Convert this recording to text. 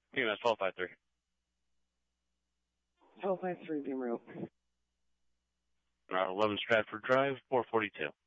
PMS 1253. 1253, beam route. 11 Stratford Drive, 442.